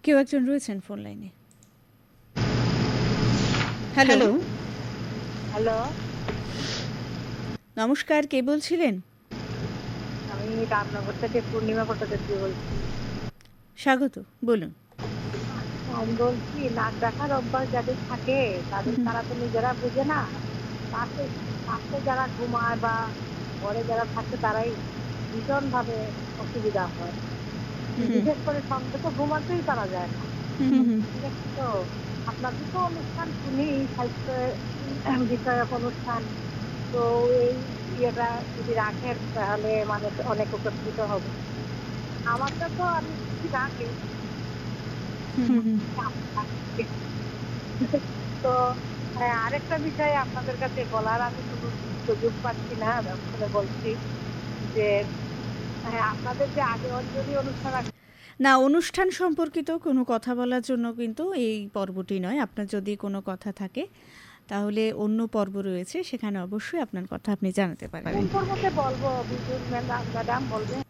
কেউ একজন রয়েছেন ফোন লাইনে। হ্যালো হ্যালো হ্যালো, নমস্কার, কে বলছিলেন? আমি রামনগর থেকে পূর্ণিমা ভট্টাচার্য বলছি। স্বাগত, বলুন। আমি বলছি নাক ডাকার অভ্যাস যাদের থাকে তারা তো নিজেরা বুঝে না। পাশে পাশে যারা ঘুমায় বা ঘরে যারা থাকে তারাই ভীষণভাবে অসুবিধা হয়। বিশেষ করে সন্ধ্যে তো ঘুমাতেই পারা যায় না। ঠিক আছে, তো আপনাদের তো অনুষ্ঠান শুনি, স্বাস্থ্য বিষয়ক অনুষ্ঠান। তো এই ইয়েটা যদি রাখেন তাহলে মানুষ অনেক উপকৃত হবে। আমারটা তো আমি কিছুদিন আগে তো আরেকটা বিষয় আপনাদের কাছে বলার আমি কোনো সুযোগ পাচ্ছি না, ফলে বলছি যে আপনাদের যে আগে অঞ্জলি অনুষ্ঠান না, অনুষ্ঠান সম্পর্কিত কোনো কথা বলার জন্য কিন্তু এই পর্বটি নয়। আপনার যদি কোনো কথা থাকে তাহলে অন্য পর্ব রয়েছে, সেখানে অবশ্যই আপনার কথা আপনি জানাতে পারেন। কোন পর্বতে বলবো, বিজুর ম্যাডাম বলবেন?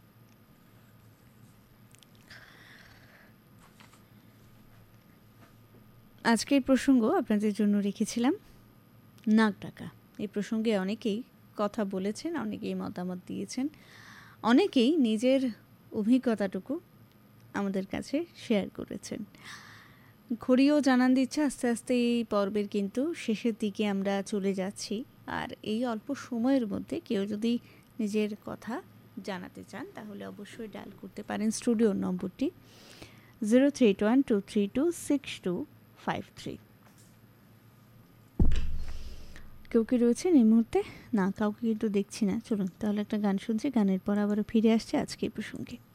আজকের প্রসঙ্গ আপনাদের জন্য রেখেছিলাম নাক ডাকা। এই প্রসঙ্গে অনেকেই কথা বলেছেন, অনেকেই মতামত দিয়েছেন, অনেকেই নিজের অভিজ্ঞতাটুকু আমাদের কাছে শেয়ার করেছেন। ঘড়িও জানান দিচ্ছে আস্তে আস্তে এই পর্বের কিন্তু শেষের দিকে আমরা চলে যাচ্ছি। আর এই অল্প সময়ের মধ্যে কেউ যদি নিজের কথা জানাতে চান তাহলে অবশ্যই ডায়াল করতে পারেন স্টুডিওর নম্বরটি 031232625 কেউ কি রয়েছেন এই মুহূর্তে? না, কাউকে কিন্তু দেখছি না। চলুন তাহলে একটা গান শুনছি, গানের পর আবারও ফিরে আসছে আজকের প্রসঙ্গে।